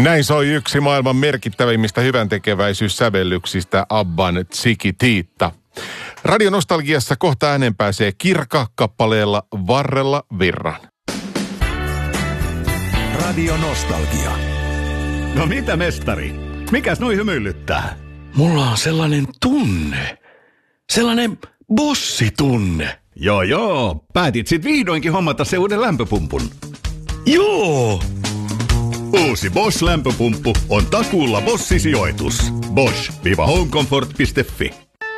Näin soi yksi maailman merkittävimmistä hyväntekeväisyyssävellyksistä Abban Chiquitita. Radionostalgiassa kohta ääneen pääsee Kirka kappaleella Varrella virran. Radionostalgia. No mitä, mestari? Mikäs noi hymyilyttää? Mulla on sellainen tunne. Sellainen bossitunne. Joo. Päätit sit vihdoinkin hommata se uuden lämpöpumpun. Joo! Uusi Bosch-lämpöpumppu on takuulla Bosch-sijoitus. Bosch-homecomfort.fi.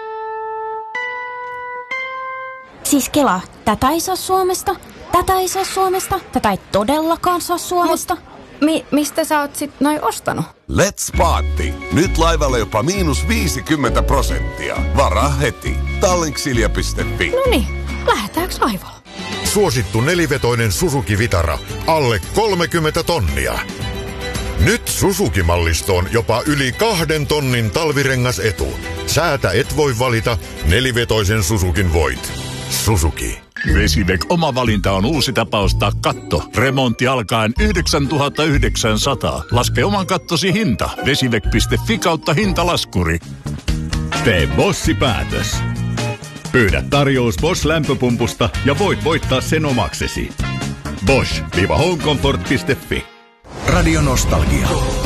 Siis Kela, tätä ei saa Suomesta, tätä ei saa Suomesta, tätä ei todellakaan saa Suomesta. Mistä sä oot sit noi ostanut? Let's Party. Nyt laivalla jopa -50%. Varaa heti. Tallinksilja.fi. Noniin, lähdetäänkö laivalle? Suosittu nelivetoinen Suzuki Vitara. Alle 30 tonnia. Nyt Suzuki-mallistoon jopa yli 2 tonnin talvirengasetu. Säätä et voi valita, nelivetoisen Suzukin voit. Suzuki. Vesiväk oma valinta on uusi tapa ostaa katto. Remontti alkaen 9 900. Laske oman kattosi hinta. Vesiväk.fi/hintalaskuri. Tee Bossi-päätös. Pyydä tarjous Bosch-lämpöpumpusta ja voit voittaa sen omaksesi. Bosch-homecomfort.fi. Radionostalgia.